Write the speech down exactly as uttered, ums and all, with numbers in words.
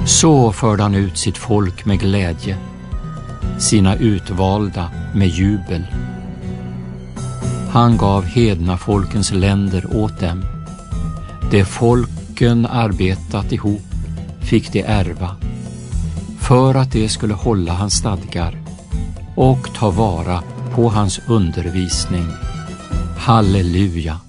Så förde han ut sitt folk med glädje, sina utvalda med jubel. Han gav hedna folkens länder åt dem. Det folken arbetat ihop fick de ärva, för att det skulle hålla hans stadgar och ta vara på hans undervisning. Halleluja!